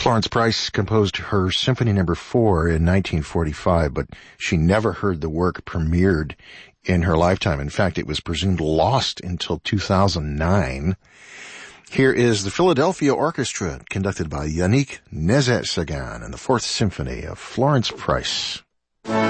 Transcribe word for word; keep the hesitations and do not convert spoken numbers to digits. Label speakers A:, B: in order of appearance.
A: Florence Price composed her Symphony Number Four in nineteen forty-five, but she never heard the work premiered in her lifetime. In fact, it was presumed lost until two thousand nine. Here is the Philadelphia Orchestra, conducted by Yannick Nézet-Séguin, and the Fourth Symphony of Florence Price.